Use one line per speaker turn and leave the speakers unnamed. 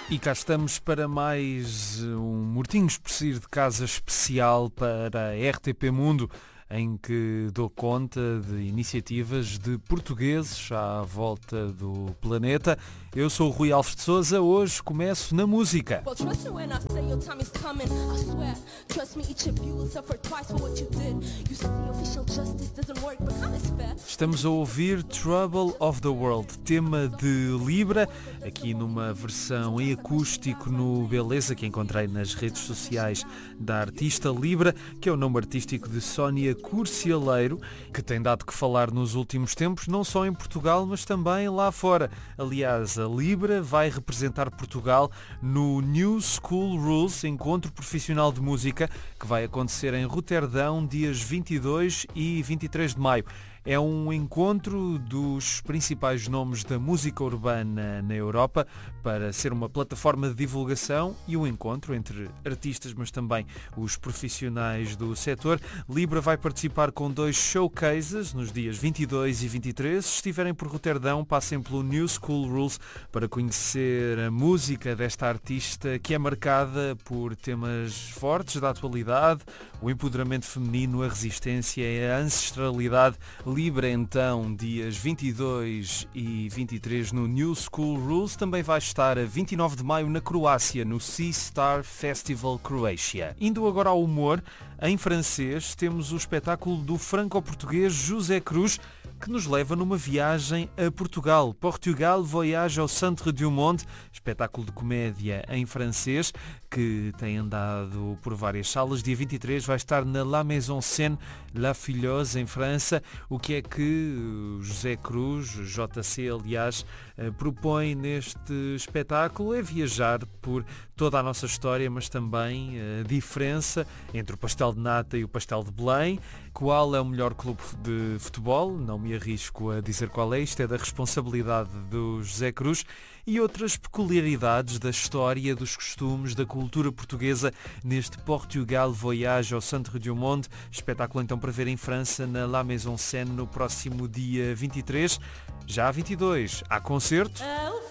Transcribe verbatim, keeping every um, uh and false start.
E cá estamos para mais um Mortinhos por Sair de Casa especial para a R T P Mundo, em que dou conta de iniciativas de portugueses à volta do planeta. Eu sou o Rui Alves de Sousa, hoje começo na música. Estamos a ouvir Trouble of the World, tema de Libra, aqui numa versão em acústico no Beleza, que encontrei nas redes sociais da artista Libra, que é o nome artístico de Sónia Curcialeiro, que tem dado que falar nos últimos tempos, não só em Portugal, mas também lá fora. Aliás, a Libra vai representar Portugal no New School Rules, encontro profissional de música, que vai acontecer em Roterdão, dias vinte e dois e vinte e três de maio. É um encontro dos principais nomes da música urbana na Europa para ser uma plataforma de divulgação e um encontro entre artistas, mas também os profissionais do setor. Libra vai participar com dois showcases nos dias vinte e dois e vinte e três. Se estiverem por Roterdão, passem pelo New School Rules para conhecer a música desta artista, que é marcada por temas fortes da atualidade, o empoderamento feminino, a resistência e a ancestralidade. Libra então, dias vinte e dois e vinte e três no New School Rules. Também vai estar a vinte e nove de maio na Croácia, no Sea Star Festival Croatia. Indo agora ao humor, em francês temos o espetáculo do franco-português José Cruz, que nos leva numa viagem a Portugal. Portugal Voyage au Centre du Monde, espetáculo de comédia em francês, que tem andado por várias salas. Dia vinte e três vai estar na La Maison Scène, La Filloise, em França. O que é que José Cruz, J C aliás, propõe neste espetáculo é viajar por toda a nossa história, mas também a diferença entre o pastel de nata e o pastel de Belém. Qual é o melhor clube de futebol? Não me arrisco a dizer qual é, isto é da responsabilidade do José Cruz. E outras peculiaridades da história, dos costumes, da cultura portuguesa neste Portugal Voyage au Centre du Monde, espetáculo então para ver em França, na La Maison Scène, no próximo dia vinte e três. Já a vinte e dois há concerto.